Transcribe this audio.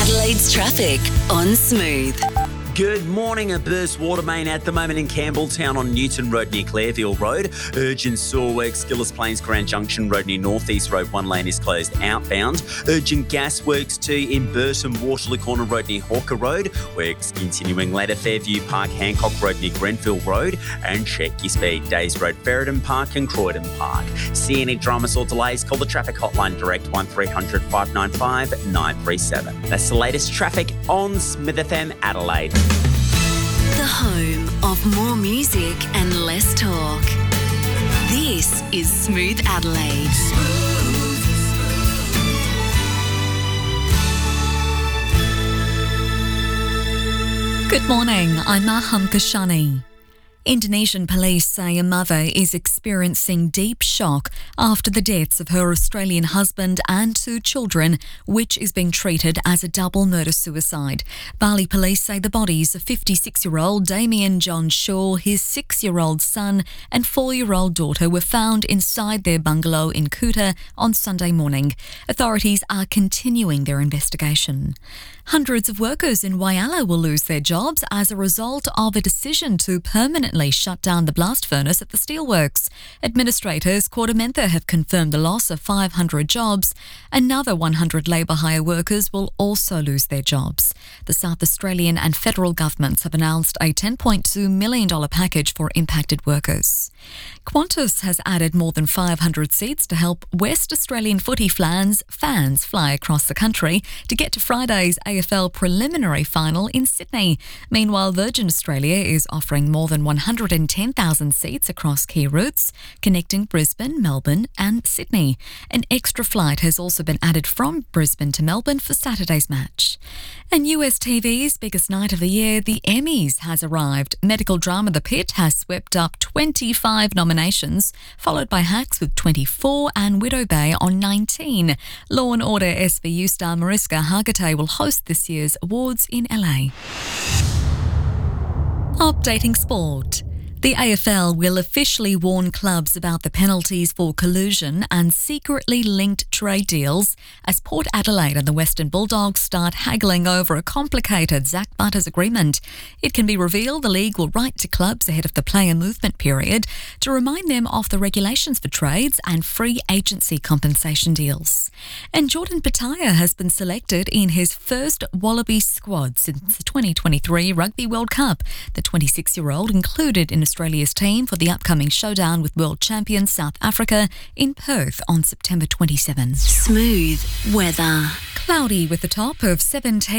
Adelaide's traffic on Smooth. Good morning. A burst water main at the moment in Campbelltown on Newton Road near Clareville Road. Urgent sewer works, Gillis Plains Grand Junction Road near North East Road. One lane is closed outbound. Urgent gas works too in Burton Waterloo Corner Road near Hawker Road. Works continuing later Fairview Park, Hancock Road near Grenfell Road. And check your speed. Days Road, Ferryden Park and Croydon Park. See any dramas or delays? Call the traffic hotline direct 1300 595 937. That's the latest traffic on Smith FM Adelaide. The home of more music and less talk. This is Smooth Adelaide. Good morning, I'm Maham Kashani. Indonesian police say a mother is experiencing deep shock after the deaths of her Australian husband and 2 children, which is being treated as a double murder-suicide. Bali police say the bodies of 56-year-old Damien John Shaw, his 6-year-old son and 4-year-old daughter were found inside their bungalow in Kuta on Sunday morning. Authorities are continuing their investigation. Hundreds of workers in Whyalla will lose their jobs as a result of a decision to permanently shut down the blast furnace at the steelworks. Administrators Quartermentha have confirmed the loss of 500 jobs. Another 100 labour hire workers will also lose their jobs. The South Australian and federal governments have announced a $10.2 million package for impacted workers. Qantas has added more than 500 seats to help West Australian footy fans fly across the country to get to Friday's AFL preliminary final in Sydney. Meanwhile, Virgin Australia is offering more than 110,000 seats across key routes connecting Brisbane, Melbourne and Sydney. An extra flight has also been added from Brisbane to Melbourne for Saturday's match. And US TV's biggest night of the year, the Emmys, has arrived. Medical drama The Pit has swept up 25 nominations, followed by Hacks with 24 and Widow Bay on 19. Law & Order SVU star Mariska Hargitay will host this year's awards in LA. Updating sport. The AFL will officially warn clubs about the penalties for collusion and secretly linked trade deals as Port Adelaide and the Western Bulldogs start haggling over a complicated Zach Butters agreement. It can be revealed the league will write to clubs ahead of the player movement period to remind them of the regulations for trades and free agency compensation deals. And Jordan Petaia has been selected in his first Wallaby squad since the 2023 Rugby World Cup. The 26-year-old included in Australia's team for the upcoming showdown with world champion South Africa in Perth on September 27. Smooth weather. Cloudy with a top of 17.